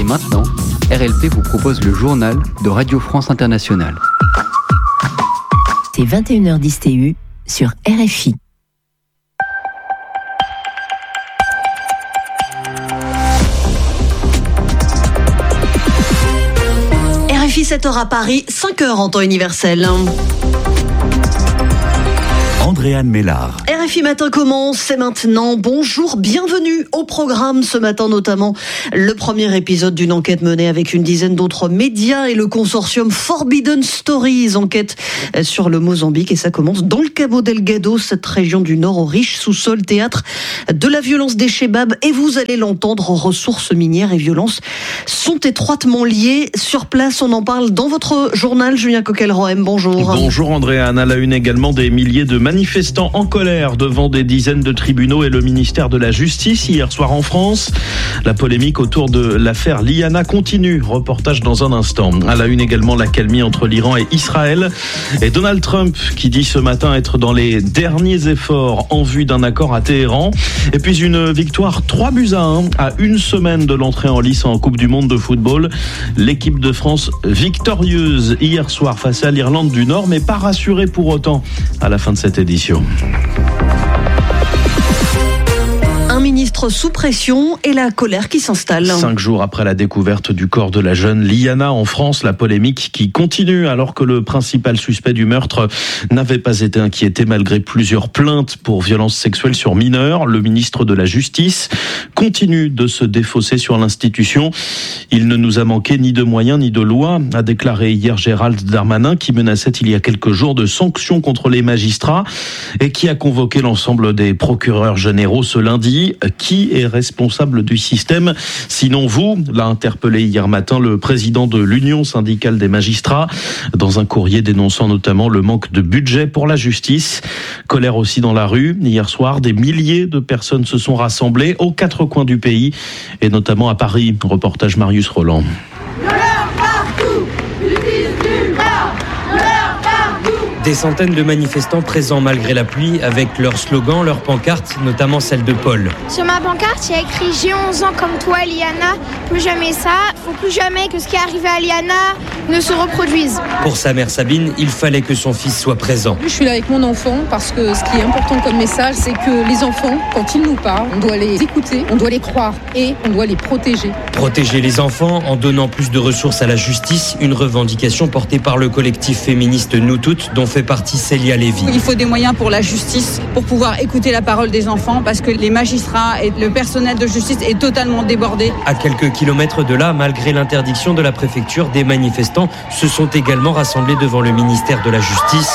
maintenant, RLP vous propose le journal de Radio France Internationale. C'est 21h10 TU sur RFI. RFI 7h à Paris, 5h en temps universel. Andréane Mélard. RFI Matin commence, c'est maintenant. Bonjour, bienvenue au programme ce matin, notamment le premier épisode d'une enquête menée avec une dizaine d'autres médias et le consortium Forbidden Stories, enquête sur le Mozambique. Et ça commence dans le Cabo Delgado, cette région du Nord au riche sous-sol, théâtre de la violence des Chebabs. Et vous allez l'entendre, ressources minières et violences sont étroitement liées. Sur place, on en parle dans votre journal. Julien Coquel-Rohem, bonjour. Bonjour Andréane, à la une également des milliers de manifestants en colère devant des dizaines de tribunaux et le ministère de la Justice hier soir en France. La polémique autour de l'affaire Liana continue. Reportage dans un instant. À la une également l'accalmie entre l'Iran et Israël. Et Donald Trump qui dit ce matin être dans les derniers efforts en vue d'un accord à Téhéran. Et puis une victoire 3-1 à une semaine de l'entrée en lice en Coupe du Monde de football. L'équipe de France victorieuse hier soir face à l'Irlande du Nord, mais pas rassurée pour autant à la fin de cette édition. Un ministre sous pression et la colère qui s'installe. 5 jours après la découverte du corps de la jeune Liana en France, la polémique qui continue alors que le principal suspect du meurtre n'avait pas été inquiété malgré plusieurs plaintes pour violences sexuelles sur mineurs. Le ministre de la Justice continue de se défausser sur l'institution. Il ne nous a manqué ni de moyens ni de loi, a déclaré hier Gérald Darmanin, qui menaçait il y a quelques jours de sanctions contre les magistrats et qui a convoqué l'ensemble des procureurs généraux ce lundi. Qui est responsable du système sinon vous, l'a interpellé hier matin le président de l'Union syndicale des magistrats dans un courrier dénonçant notamment le manque de budget pour la justice. Colère aussi dans la rue. Hier soir, des milliers de personnes se sont rassemblées aux 4 coins du pays et notamment à Paris. Reportage Marius Roland. Des centaines de manifestants présents malgré la pluie avec leurs slogans, leurs pancartes, notamment celle de Paul. Sur ma pancarte, il y a écrit « J'ai 11 ans comme toi, Liana. Plus jamais ça. Faut plus jamais que ce qui est arrivé à Liana ne se reproduise. » Pour sa mère Sabine, il fallait que son fils soit présent. Je suis là avec mon enfant parce que ce qui est important comme message, c'est que les enfants, quand ils nous parlent, on doit les écouter, on doit les croire et on doit les protéger. Protéger les enfants en donnant plus de ressources à la justice, une revendication portée par le collectif féministe Nous Toutes, dont fait partie Célia Lévy. Il faut des moyens pour la justice, pour pouvoir écouter la parole des enfants, parce que les magistrats et le personnel de justice est totalement débordé. À quelques kilomètres de là, malgré l'interdiction de la préfecture, des manifestants se sont également rassemblés devant le ministère de la Justice.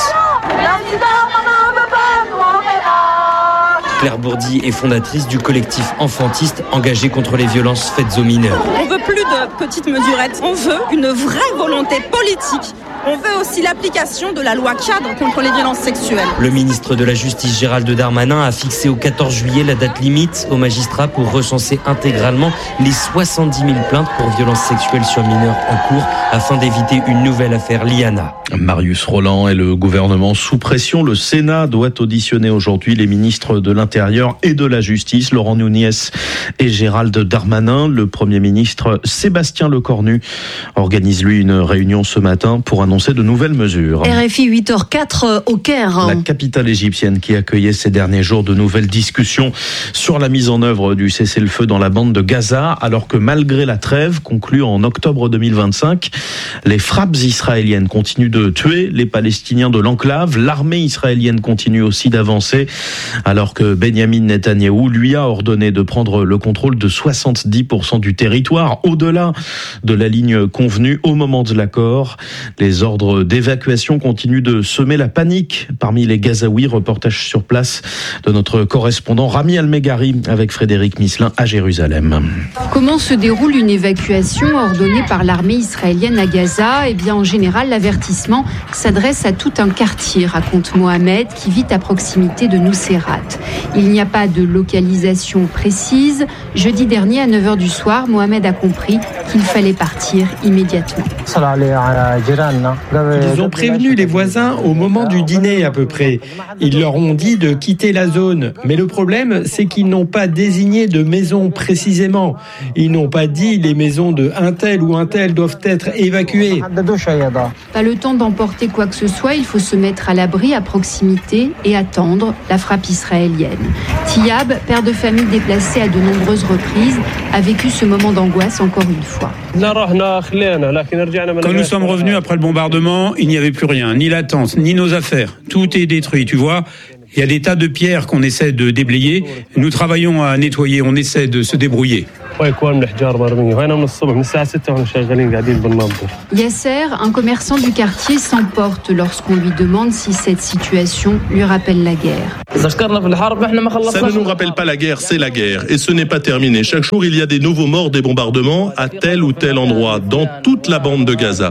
Claire Bourdi est fondatrice du collectif enfantiste engagé contre les violences faites aux mineurs. On veut plus de petites mesurettes, on veut une vraie volonté politique. On veut aussi l'application de la loi cadre contre les violences sexuelles. Le ministre de la Justice Gérald Darmanin a fixé au 14 juillet la date limite aux magistrats pour recenser intégralement les 70 000 plaintes pour violences sexuelles sur mineurs en cours afin d'éviter une nouvelle affaire Liana. Marius Roland et le gouvernement sous pression. Le Sénat doit auditionner aujourd'hui les ministres de l'Intérieur et de la Justice, Laurent Nunez et Gérald Darmanin. Le Premier ministre Sébastien Lecornu organise lui une réunion ce matin pour annoncer de nouvelles mesures. RFI 8h04 au Caire. La capitale égyptienne qui accueillait ces derniers jours de nouvelles discussions sur la mise en œuvre du cessez-le-feu dans la bande de Gaza, alors que malgré la trêve conclue en octobre 2025, les frappes israéliennes continuent de tuer les Palestiniens de l'enclave. L'armée israélienne continue aussi d'avancer, alors que Benyamin Netanyahou lui a ordonné de prendre le contrôle de 70% du territoire, au-delà de la ligne convenue au moment de l'accord. Les ordres d'évacuation continuent de semer la panique parmi les Gazaouis. Reportage sur place de notre correspondant Rami Almegari avec Frédéric Misselin à Jérusalem. Comment se déroule une évacuation ordonnée par l'armée israélienne à Gaza ? Eh bien, en général, l'avertissement s'adresse à tout un quartier, raconte Mohamed, qui vit à proximité de Nuseirat. Il n'y a pas de localisation précise. Jeudi dernier, à 9h du soir, Mohamed a compris qu'il fallait partir immédiatement. Ils ont prévenu les voisins au moment du dîner à peu près. Ils leur ont dit de quitter la zone. Mais le problème, c'est qu'ils n'ont pas désigné de maison précisément. Ils n'ont pas dit les maisons de un tel ou un tel doivent être évacuées. Pas le temps d'emporter quoi que ce soit, il faut se mettre à l'abri à proximité et attendre la frappe israélienne. Tiyab, père de famille déplacé à de nombreuses reprises, a vécu ce moment d'angoisse encore une fois. Quand nous sommes revenus après le bombardement, il n'y avait plus rien, ni la tente, ni nos affaires. Tout est détruit, tu vois. Il y a des tas de pierres qu'on essaie de déblayer. Nous travaillons à nettoyer, on essaie de se débrouiller. Yasser, un commerçant du quartier, s'emporte lorsqu'on lui demande si cette situation lui rappelle la guerre. Ça ne nous rappelle pas la guerre, c'est la guerre. Et ce n'est pas terminé. Chaque jour, il y a des nouveaux morts des bombardements à tel ou tel endroit, dans toute la bande de Gaza.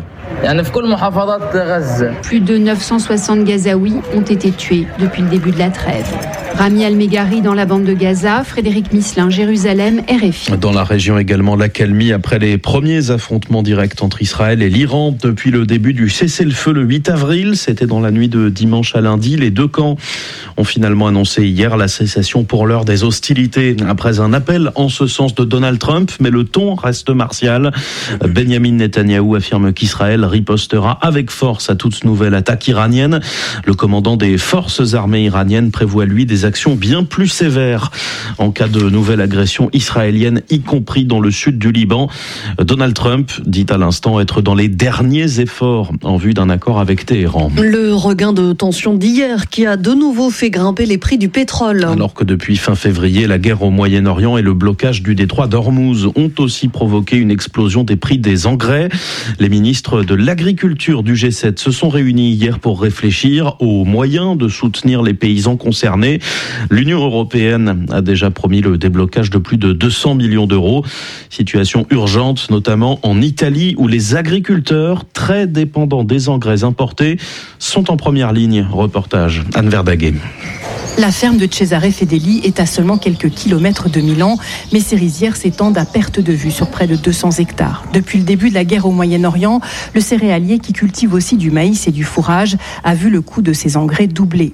Plus de 960 Gazaouis ont été tués depuis le début de la trêve. Rami Al-Meghari dans la bande de Gaza, Frédéric Misselin, Jérusalem, RFI. Dans la région également, l'accalmie après les premiers affrontements directs entre Israël et l'Iran depuis le début du cessez-le-feu le 8 avril. C'était dans la nuit de dimanche à lundi. Les deux camps ont finalement annoncé hier la cessation pour l'heure des hostilités après un appel en ce sens de Donald Trump. Mais le ton reste martial. Benjamin Netanyahou affirme qu'Israël ripostera avec force à toute nouvelle attaque iranienne. Le commandant des forces armées iraniennes prévoit lui des actions bien plus sévères en cas de nouvelle agression israélienne, y compris dans le sud du Liban. Donald Trump dit à l'instant être dans les derniers efforts en vue d'un accord avec Téhéran. Le regain de tension d'hier qui a de nouveau fait grimper les prix du pétrole. Alors que depuis fin février, la guerre au Moyen-Orient et le blocage du détroit d'Ormuz ont aussi provoqué une explosion des prix des engrais. Les ministres de l'agriculture du G7 se sont réunis hier pour réfléchir aux moyens de soutenir les paysans concernés. L'Union européenne a déjà promis le déblocage de plus de 200 millions d'euros. Situation urgente, notamment en Italie, où les agriculteurs, très dépendants des engrais importés, sont en première ligne. Reportage Anne Verdaguet. La ferme de Cesare Fedeli est à seulement quelques kilomètres de Milan, mais ses rizières s'étendent à perte de vue sur près de 200 hectares. Depuis le début de la guerre au Moyen-Orient, le céréalier qui cultive aussi du maïs et du fourrage a vu le coût de ses engrais doubler.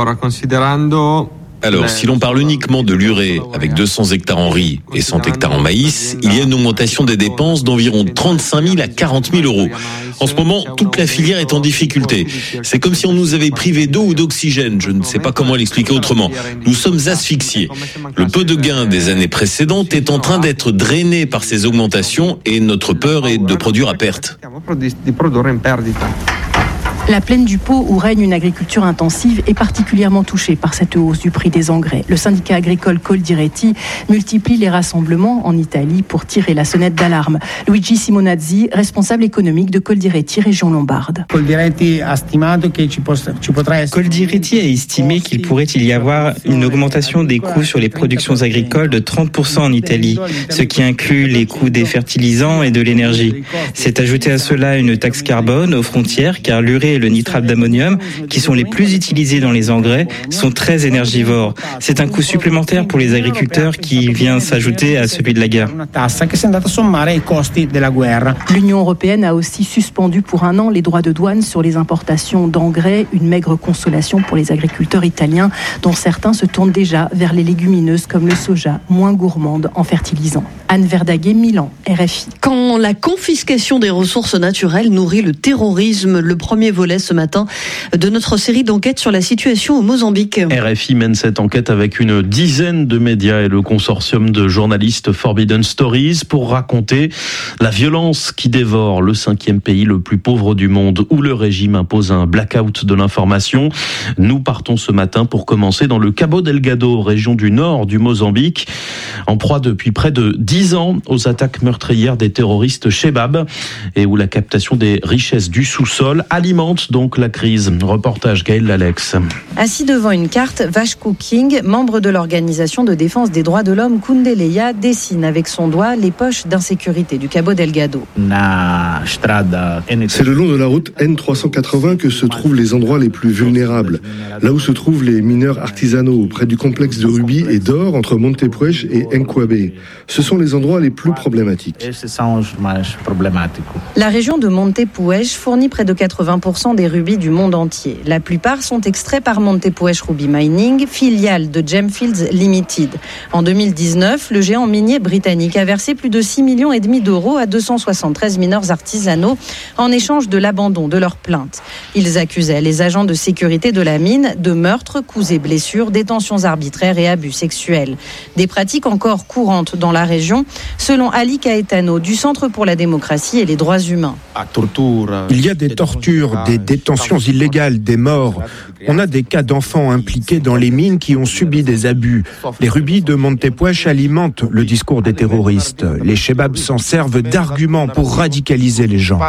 Alors, si l'on parle uniquement de l'urée, avec 200 hectares en riz et 100 hectares en maïs, il y a une augmentation des dépenses d'environ 35 000 à 40 000 euros. En ce moment, toute la filière est en difficulté. C'est comme si on nous avait privé d'eau ou d'oxygène. Je ne sais pas comment l'expliquer autrement. Nous sommes asphyxiés. Le peu de gains des années précédentes est en train d'être drainé par ces augmentations et notre peur est de produire à perte. La plaine du Pô, où règne une agriculture intensive, est particulièrement touchée par cette hausse du prix des engrais. Le syndicat agricole Coldiretti multiplie les rassemblements en Italie pour tirer la sonnette d'alarme. Luigi Simonazzi, responsable économique de Coldiretti, région lombarde. Coldiretti a estimé qu'il pourrait y avoir une augmentation des coûts sur les productions agricoles de 30% en Italie, ce qui inclut les coûts des fertilisants et de l'énergie. C'est ajouté à cela une taxe carbone aux frontières, car l'urée et le nitrate d'ammonium, qui sont les plus utilisés dans les engrais, sont très énergivores. C'est un coût supplémentaire pour les agriculteurs qui vient s'ajouter à celui de la guerre. L'Union européenne a aussi suspendu pour 1 an les droits de douane sur les importations d'engrais, une maigre consolation pour les agriculteurs italiens, dont certains se tournent déjà vers les légumineuses comme le soja, moins gourmandes en fertilisants. Anne Verdaguet, Milan, RFI. Quand la confiscation des ressources naturelles nourrit le terrorisme, le premier volet ce matin de notre série d'enquêtes sur la situation au Mozambique. RFI mène cette enquête avec une dizaine de médias et le consortium de journalistes Forbidden Stories pour raconter la violence qui dévore le 5e pays le plus pauvre du monde où le régime impose un blackout de l'information. Nous partons ce matin pour commencer dans le Cabo Delgado, région du nord du Mozambique, en proie depuis près de 10 ans aux attaques meurtrières des terroristes Chebab et où la captation des richesses du sous-sol alimente alimente donc la crise. Reportage Gaël Lalex. Assis devant une carte, Vashko King, membre de l'organisation de défense des droits de l'homme Kundeleya, dessine avec son doigt les poches d'insécurité du Cabo Delgado. C'est le long de la route N380 que se trouvent les endroits les plus vulnérables. Là où se trouvent les mineurs artisanaux, près du complexe de rubis et d'or entre Montepuez et Enkwabe. Ce sont les endroits les plus problématiques. La région de Montepuez fournit près de 80% des rubis du monde entier. La plupart sont extraits par Montepuez Ruby Mining, filiale de Gemfields Limited. En 2019, le géant minier britannique a versé plus de 6,5 millions d'euros à 273 mineurs artisanaux en échange de l'abandon de leurs plaintes. Ils accusaient les agents de sécurité de la mine de meurtres, coups et blessures, détentions arbitraires et abus sexuels. Des pratiques encore courantes dans la région, selon Ali Caetano du Centre pour la démocratie et les droits humains. Il y a des tortures, des détentions illégales, des morts. On a des cas d'enfants impliqués dans les mines qui ont subi des abus. Les rubis de Montepuez alimentent le discours des terroristes. Les chebabs s'en servent d'arguments pour radicaliser les gens.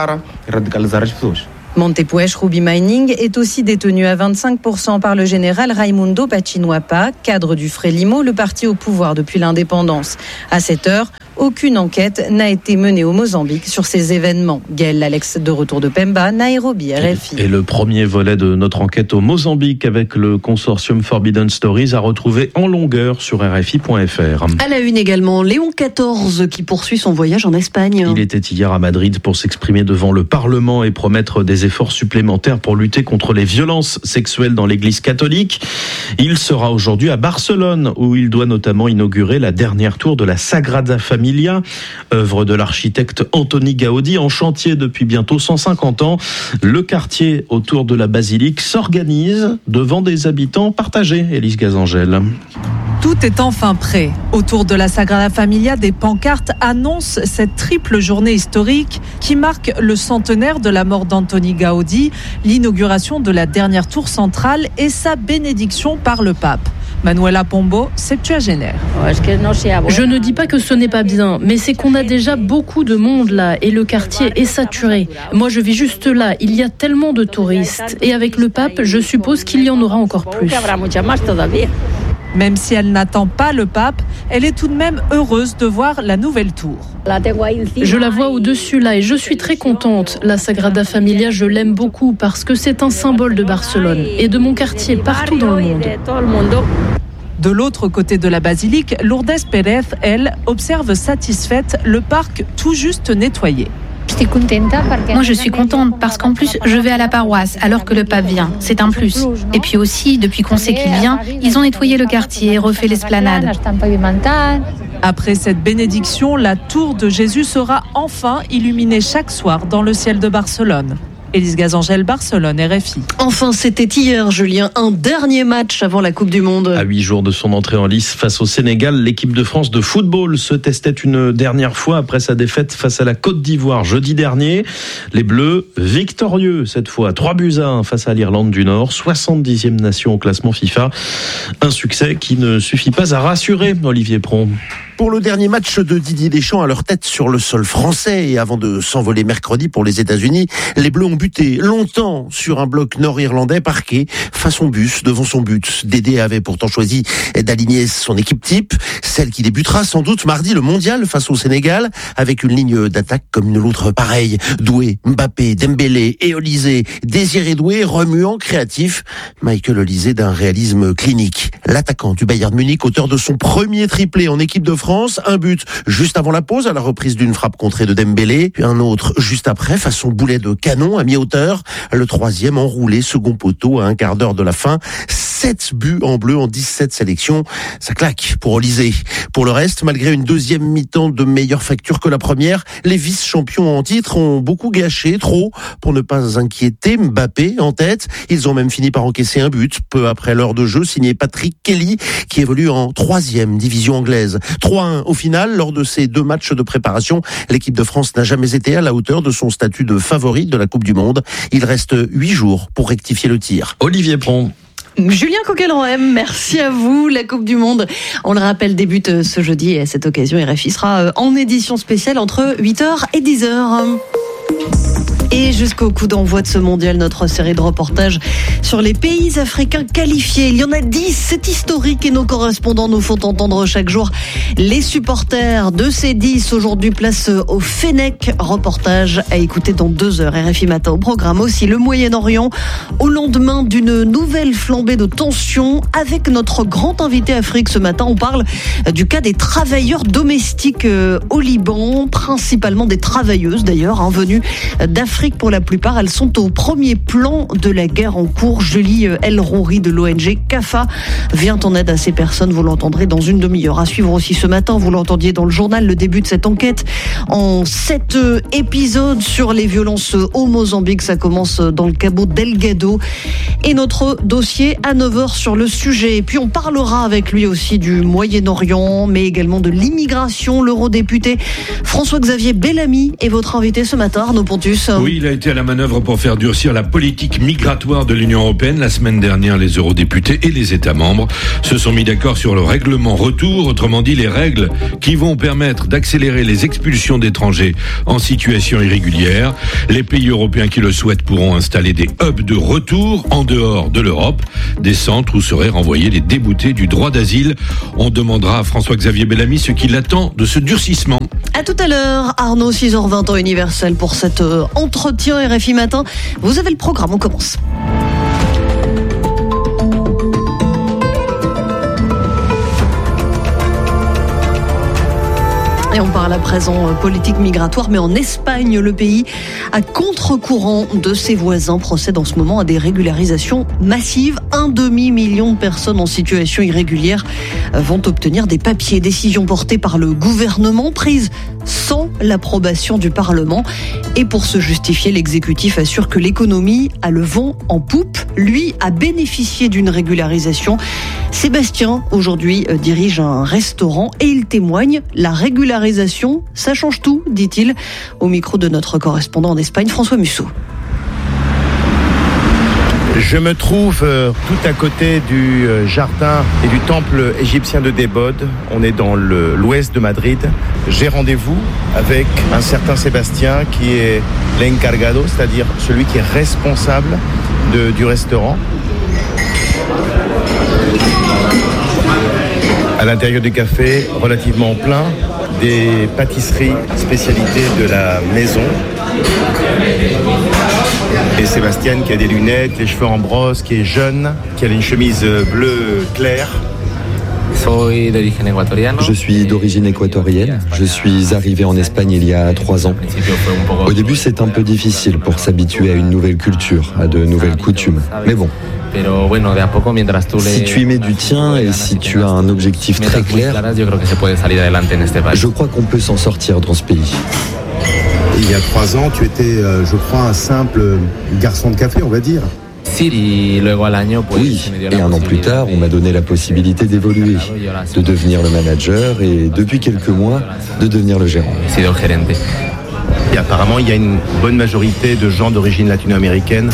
Montepuez Ruby Mining est aussi détenu à 25% par le général Raimundo Pachinuapa, cadre du Frelimo, le parti au pouvoir depuis l'indépendance. À cette heure, aucune enquête n'a été menée au Mozambique sur ces événements. Gaël Lalex, de retour de Pemba, Nairobi, RFI. Et le premier volet de notre enquête au Mozambique avec le consortium Forbidden Stories à retrouver en longueur sur RFI.fr. À la une également, Léon XIV qui poursuit son voyage en Espagne. Il était hier à Madrid pour s'exprimer devant le Parlement et promettre des efforts supplémentaires pour lutter contre les violences sexuelles dans l'Église catholique. Il sera aujourd'hui à Barcelone où il doit notamment inaugurer la dernière tour de la Sagrada Familia, œuvre de l'architecte Antoni Gaudi en chantier depuis bientôt 150 ans. Le quartier autour de la basilique s'organise devant des habitants partagés. Élise Gazangel. Tout est enfin prêt. Autour de la Sagrada Familia, des pancartes annoncent cette triple journée historique qui marque le centenaire de la mort d'Antoni Gaudi, l'inauguration de la dernière tour centrale et sa bénédiction par le pape. Manuela Pombo, septuagénaire. Je ne dis pas que ce n'est pas bien, mais c'est qu'on a déjà beaucoup de monde là et le quartier est saturé. Moi, je vis juste là, il y a tellement de touristes. Et avec le pape, je suppose qu'il y en aura encore plus. Même si elle n'attend pas le pape, elle est tout de même heureuse de voir la nouvelle tour. Je la vois au-dessus là et je suis très contente. La Sagrada Familia, je l'aime beaucoup parce que c'est un symbole de Barcelone et de mon quartier partout dans le monde. De l'autre côté de la basilique, Lourdes Pérez, elle, observe satisfaite le parc tout juste nettoyé. Moi, je suis contente parce qu'en plus, je vais à la paroisse alors que le pape vient. C'est un plus. Et puis aussi, depuis qu'on sait qu'il vient, ils ont nettoyé le quartier et refait l'esplanade. Après cette bénédiction, la tour de Jésus sera enfin illuminée chaque soir dans le ciel de Barcelone. Élise Gazangel, Barcelone, RFI. Enfin, c'était hier, Julien, un dernier match avant la Coupe du Monde. À 8 jours de son entrée en lice face au Sénégal, l'équipe de France de football se testait une dernière fois après sa défaite face à la Côte d'Ivoire jeudi dernier. Les Bleus, victorieux cette fois, 3-1 face à l'Irlande du Nord, 70e nation au classement FIFA. Un succès qui ne suffit pas à rassurer Olivier Pron. Pour le dernier match de Didier Deschamps à leur tête sur le sol français et avant de s'envoler mercredi pour les États-Unis, les Bleus ont buté longtemps sur un bloc nord-irlandais parqué façon bus devant son but. Dédé avait pourtant choisi d'aligner son équipe type, celle qui débutera sans doute mardi le mondial face au Sénégal avec une ligne d'attaque comme une autre pareille. Doué, Mbappé, Dembélé et Olysée. Désiré Doué, remuant, créatif. Michael Olysée d'un réalisme clinique. L'attaquant du Bayern Munich, auteur de son premier triplé en équipe de France, un but juste avant la pause à la reprise d'une frappe contrée de Dembélé, puis un autre juste après façon boulet de canon à mi-hauteur, le troisième enroulé second poteau à un quart d'heure de la fin. 7 buts en bleu en 17 sélections, ça claque pour Olysée. Pour le reste, malgré une deuxième mi-temps de meilleure facture que la première, les vice-champions en titre ont beaucoup gâché, trop, pour ne pas inquiéter Mbappé en tête. Ils ont même fini par encaisser un but, peu après l'heure de jeu, signé Patrick Kelly, qui évolue en 3e division anglaise. 3-1 au final, lors de ces 2 matchs de préparation. L'équipe de France n'a jamais été à la hauteur de son statut de favori de la Coupe du Monde. Il reste 8 jours pour rectifier le tir. Olivier Pron. Julien Coquelin, merci à vous. La Coupe du Monde, on le rappelle, débute ce jeudi et à cette occasion, RFI sera en édition spéciale entre 8h et 10h. Et jusqu'au coup d'envoi de ce mondial, notre série de reportages sur les pays africains qualifiés. Il y en a 10, c'est historique et nos correspondants nous font entendre chaque jour les supporters de ces 10. Aujourd'hui, place au Fennec. Reportage à écouter dans 2 heures. RFI Matin au programme aussi le Moyen-Orient au lendemain d'une nouvelle flambée de tensions. Avec notre grand invité Afrique ce matin, on parle du cas des travailleurs domestiques au Liban, principalement des travailleuses d'ailleurs, venues d'Afrique pour la plupart. Elles sont au premier plan de la guerre en cours. Julie El-Rouri de l'ONG CAFA vient en aide à ces personnes. Vous l'entendrez dans une demi-heure. À suivre aussi ce matin, vous l'entendiez dans le journal, le début de cette enquête en 7 épisodes sur les violences au Mozambique. Ça commence dans le Cabo Delgado. Et notre dossier à 9h sur le sujet. Et puis on parlera avec lui aussi du Moyen-Orient, mais également de l'immigration. L'eurodéputé François-Xavier Bellamy est votre invité ce matin, Arnaud Pontus. Oui, il a été à la manœuvre pour faire durcir la politique migratoire de l'Union européenne. La semaine dernière, les eurodéputés et les États membres se sont mis d'accord sur le règlement retour, autrement dit les règles qui vont permettre d'accélérer les expulsions d'étrangers en situation irrégulière. Les pays européens qui le souhaitent pourront installer des hubs de retour en dehors de l'Europe, des centres où seraient renvoyés les déboutés du droit d'asile. On demandera à François-Xavier Bellamy ce qu'il attend de ce durcissement. À tout à l'heure, Arnaud, 6h20 temps universel pour cet entretien RFI Matin. Vous avez le programme, on commence. Et on parle à présent politique migratoire, mais en Espagne, le pays, à contre-courant de ses voisins, procède en ce moment à des régularisations massives. 1,5 million de personnes en situation irrégulière vont obtenir des papiers. Décision portée par le gouvernement, prise sans l'approbation du Parlement. Et pour se justifier, l'exécutif assure que l'économie a le vent en poupe. Lui a bénéficié d'une régularisation. Sébastien, aujourd'hui, dirige un restaurant et il témoigne, la régularisation, ça change tout, dit-il, au micro de notre correspondant en Espagne, François Musso. Je me trouve tout à côté du jardin et du temple égyptien de Débod. On est dans l'ouest de Madrid. J'ai rendez-vous avec un certain Sébastien qui est l'encargado, c'est-à-dire celui qui est responsable du restaurant. À l'intérieur du café, relativement plein, des pâtisseries spécialités de la maison. Et Sébastien qui a des lunettes, les cheveux en brosse, qui est jeune, qui a une chemise bleue claire. Je suis d'origine équatorienne. Je suis arrivé en Espagne il y a 3 ans. Au début, c'est un peu difficile pour s'habituer à une nouvelle culture, à de nouvelles coutumes. Mais bon. Si tu y mets du tien et si tu as un objectif très clair, je crois qu'on peut s'en sortir dans ce pays. Il y a 3 ans, tu étais, je crois, un simple garçon de café, on va dire. Oui, et 1 an plus tard, on m'a donné la possibilité d'évoluer, de devenir le manager et depuis quelques mois, de devenir le gérant. Et apparemment, il y a une bonne majorité de gens d'origine latino-américaine.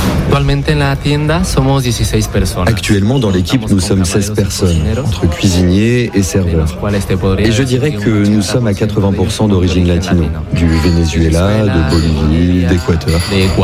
Actuellement, dans l'équipe, nous sommes 16 personnes, entre cuisiniers et serveurs. Et je dirais que nous sommes à 80% d'origine latino, du Venezuela, de Bolivie, d'Équateur.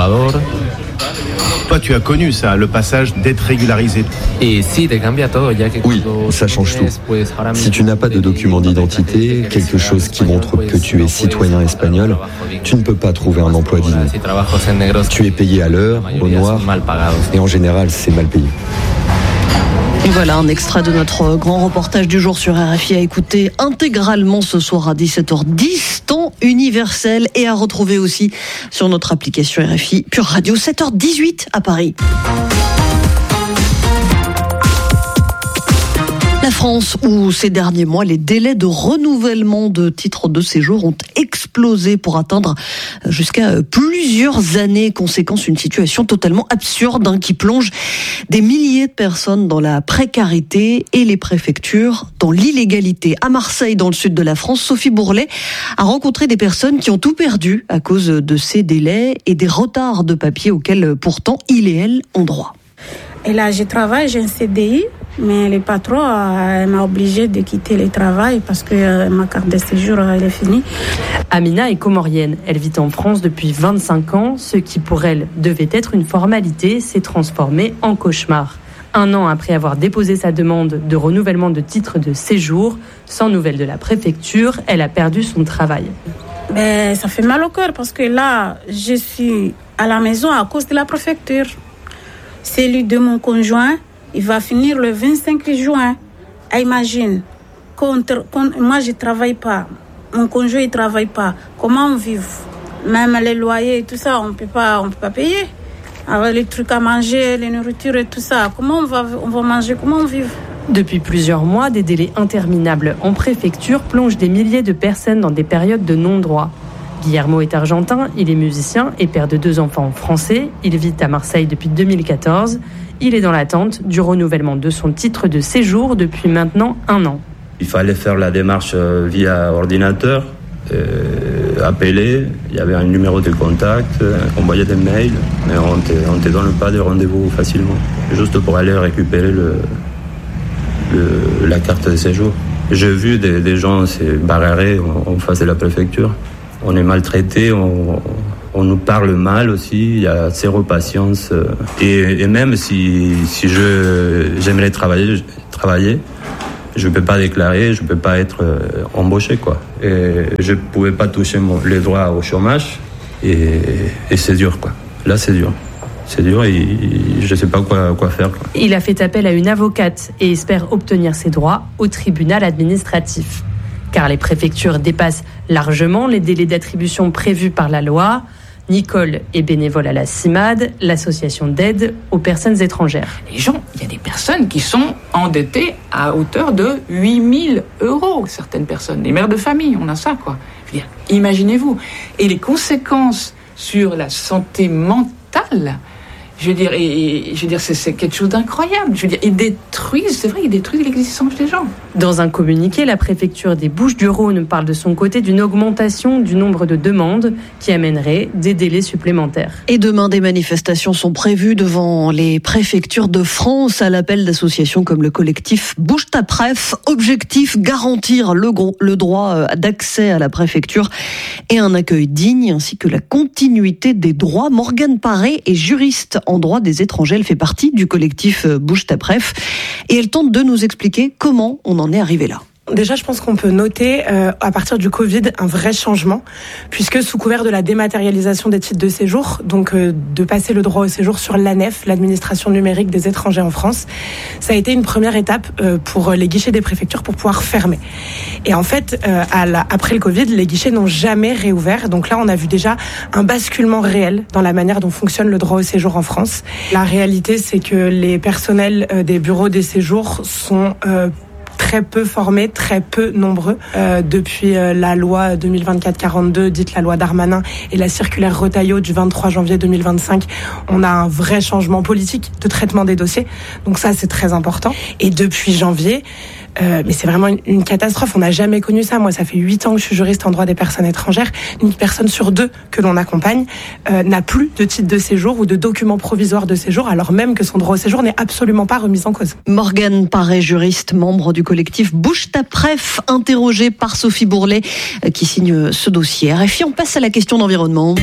Toi, tu as connu ça, le passage d'être régularisé. Oui, ça change tout. Si tu n'as pas de document d'identité, quelque chose qui montre que tu es citoyen espagnol, tu ne peux pas trouver un emploi digne. Tu es payé à l'heure, au noir, et en général, c'est mal payé. Et voilà un extrait de notre grand reportage du jour sur RFI à écouter intégralement ce soir à 17h10, temps universel, et à retrouver aussi sur notre application RFI Pure Radio, 7h18 à Paris. La France, où ces derniers mois, les délais de renouvellement de titres de séjour ont explosé pour atteindre jusqu'à plusieurs années. Conséquence, une situation totalement absurde qui plonge des milliers de personnes dans la précarité et les préfectures dans l'illégalité. À Marseille, dans le sud de la France, Sophie Bourlet a rencontré des personnes qui ont tout perdu à cause de ces délais et des retards de papier auxquels pourtant il et elle ont droit. Et là, je travaille, j'ai un CDI. Mais le patron m'a obligée de quitter le travail parce que ma carte de séjour elle est finie. Amina est comorienne. Elle vit en France depuis 25 ans. Ce qui pour elle devait être une formalité s'est transformé en cauchemar. 1 an après avoir déposé sa demande de renouvellement de titre de séjour, sans nouvelles de la préfecture, elle a perdu son travail. Ça fait mal au cœur parce que là, je suis à la maison à cause de la préfecture. Celui de mon conjoint, il va finir le 25 juin. Imagine, moi je ne travaille pas, mon conjoint ne travaille pas. Comment on vit? Même les loyers et tout ça, on peut pas payer. Avec les trucs à manger, les nourritures et tout ça, comment on va manger, comment on vit? Depuis plusieurs mois, des délais interminables en préfecture plongent des milliers de personnes dans des périodes de non-droit. Guillermo est argentin, il est musicien et père de 2 enfants français. Il vit à Marseille depuis 2014. Il est dans l'attente du renouvellement de son titre de séjour depuis maintenant 1 an. Il fallait faire la démarche via ordinateur, appeler, il y avait un numéro de contact, envoyer des mails, mais on te donne pas de rendez-vous facilement, juste pour aller récupérer la carte de séjour. J'ai vu des gens se barrer en face de la préfecture. On est maltraité, on nous parle mal aussi, il y a zéro patience. Et même si j'aimerais travailler, je ne peux pas déclarer, je ne peux pas être embauché, quoi. Et je ne pouvais pas toucher les droits au chômage. Et c'est dur, quoi. Là, c'est dur. C'est dur et je ne sais pas quoi faire, quoi. Il a fait appel à une avocate et espère obtenir ses droits au tribunal administratif. Car les préfectures dépassent largement les délais d'attribution prévus par la loi. Nicole est bénévole à la CIMAD, l'association d'aide aux personnes étrangères. Les gens, il y a des personnes qui sont endettées à hauteur de 8 000 €, certaines personnes. Les mères de famille, on a ça, quoi. Je veux dire, imaginez-vous. Et les conséquences sur la santé mentale, je veux dire, c'est quelque chose d'incroyable. Je veux dire, ils détruisent l'existence des gens. Dans un communiqué, la préfecture des Bouches-du-Rhône parle de son côté d'une augmentation du nombre de demandes qui amènerait des délais supplémentaires. Et demain, des manifestations sont prévues devant les préfectures de France à l'appel d'associations comme le collectif Bouge ta Préf. Objectif, garantir le droit d'accès à la préfecture et un accueil digne ainsi que la continuité des droits. Morgane Paré est juriste en droit des étrangers. Elle fait partie du collectif Bouge ta Préf et elle tente de nous expliquer comment on en est arrivé là. Déjà, je pense qu'on peut noter, à partir du Covid, un vrai changement, puisque sous couvert de la dématérialisation des titres de séjour, donc de passer le droit au séjour sur l'ANEF, l'administration numérique des étrangers en France, ça a été une première étape pour les guichets des préfectures pour pouvoir fermer. Et en fait, après le Covid, les guichets n'ont jamais réouvert. Donc là, on a vu déjà un basculement réel dans la manière dont fonctionne le droit au séjour en France. La réalité, c'est que les personnels des bureaux des séjours sont très peu formés, très peu nombreux. Depuis la loi 2024-42, dite la loi Darmanin, et la circulaire Retailleau du 23 janvier 2025, on a un vrai changement politique de traitement des dossiers. Donc ça, c'est très important. Et depuis janvier, mais c'est vraiment une catastrophe. On n'a jamais connu ça. Moi, ça fait 8 ans que je suis juriste en droit des personnes étrangères. Une personne sur 2 que l'on accompagne n'a plus de titre de séjour ou de document provisoire de séjour, alors même que son droit au séjour n'est absolument pas remis en cause. Morgane Paré, juriste, membre du collectif Bouge ta Préf, interrogée par Sophie Bourlet, qui signe ce dossier. RFI, on passe à la question d'environnement.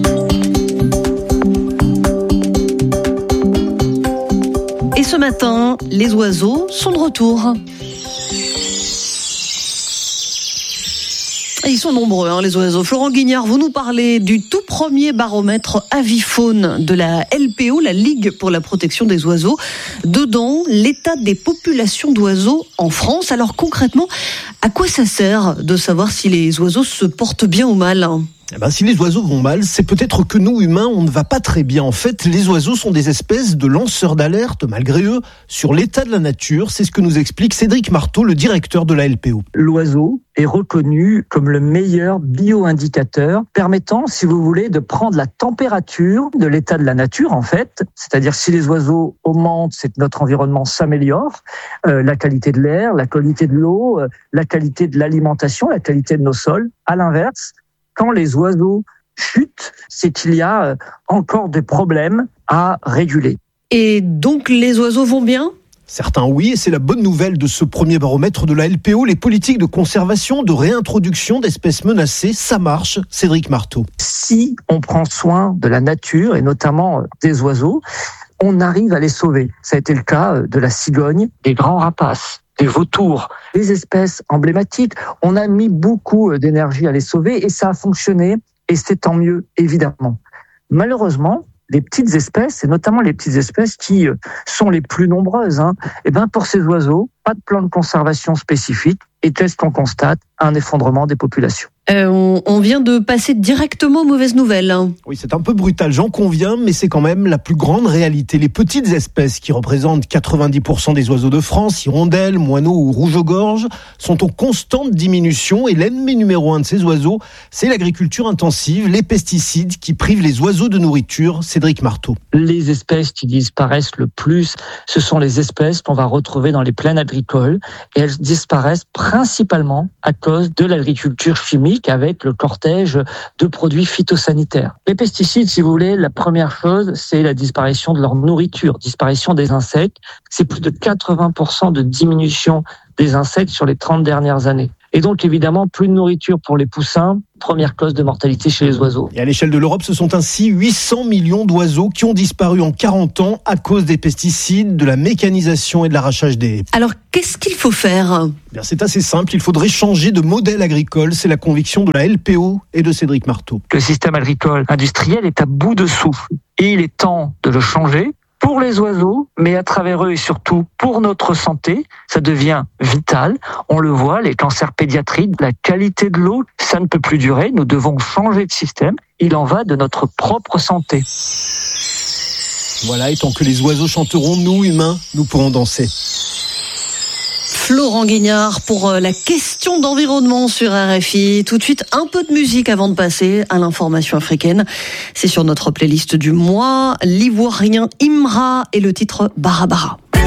Et ce matin, les oiseaux sont de retour. Et ils sont nombreux, les oiseaux. Florent Guignard, vous nous parlez du tout premier baromètre avifaune de la LPO, la Ligue pour la protection des oiseaux. Dedans, l'état des populations d'oiseaux en France. Alors concrètement, à quoi ça sert de savoir si les oiseaux se portent bien ou mal ? Si les oiseaux vont mal, c'est peut-être que nous, humains, on ne va pas très bien. En fait, les oiseaux sont des espèces de lanceurs d'alerte, malgré eux, sur l'état de la nature. C'est ce que nous explique Cédric Marteau, le directeur de la LPO. L'oiseau est reconnu comme le meilleur bio-indicateur permettant, si vous voulez, de prendre la température de l'état de la nature, en fait. C'est-à-dire, si les oiseaux augmentent, c'est que notre environnement s'améliore. La qualité de l'air, la qualité de l'eau, la qualité de l'alimentation, la qualité de nos sols. À l'inverse, quand les oiseaux chutent, c'est qu'il y a encore des problèmes à réguler. Et donc les oiseaux vont bien ? Certains oui, et c'est la bonne nouvelle de ce premier baromètre de la LPO. Les politiques de conservation, de réintroduction d'espèces menacées, ça marche. Cédric Marteau. Si on prend soin de la nature et notamment des oiseaux, on arrive à les sauver. Ça a été le cas de la cigogne, des grands rapaces, des vautours, des espèces emblématiques. On a mis beaucoup d'énergie à les sauver et ça a fonctionné et c'est tant mieux, évidemment. Malheureusement, les petites espèces, et notamment les petites espèces qui sont les plus nombreuses, pour ces oiseaux, pas de plan de conservation spécifique. Et qu'est-ce qu'on constate ? Un effondrement des populations. On vient de passer directement aux mauvaises nouvelles. Oui, c'est un peu brutal, j'en conviens, mais c'est quand même la plus grande réalité. Les petites espèces qui représentent 90% des oiseaux de France, hirondelles, moineaux ou rouge-gorge, sont en constante diminution et l'ennemi numéro 1 de ces oiseaux, c'est l'agriculture intensive, les pesticides qui privent les oiseaux de nourriture. Cédric Marteau. Les espèces qui disparaissent le plus, ce sont les espèces qu'on va retrouver dans les plaines agricoles et elles disparaissent principalement à cause de l'agriculture chimique avec le cortège de produits phytosanitaires. Les pesticides, si vous voulez, la première chose, c'est la disparition de leur nourriture, disparition des insectes. C'est plus de 80% de diminution des insectes sur les 30 dernières années. Et donc, évidemment, plus de nourriture pour les poussins, première cause de mortalité chez les oiseaux. Et à l'échelle de l'Europe, ce sont ainsi 800 millions d'oiseaux qui ont disparu en 40 ans à cause des pesticides, de la mécanisation et de l'arrachage des haies. Alors, qu'est-ce qu'il faut faire ? C'est assez simple, il faudrait changer de modèle agricole. C'est la conviction de la LPO et de Cédric Marteau. Le système agricole industriel est à bout de souffle et il est temps de le changer. Pour les oiseaux, mais à travers eux et surtout pour notre santé, ça devient vital. On le voit, les cancers pédiatriques, la qualité de l'eau, ça ne peut plus durer. Nous devons changer de système. Il en va de notre propre santé. Voilà, et tant que les oiseaux chanteront, nous, humains, nous pourrons danser. Florent Guignard pour la question d'environnement sur RFI. Tout de suite, un peu de musique avant de passer à l'information africaine. C'est sur notre playlist du mois. L'Ivoirien Imra et le titre Barabara.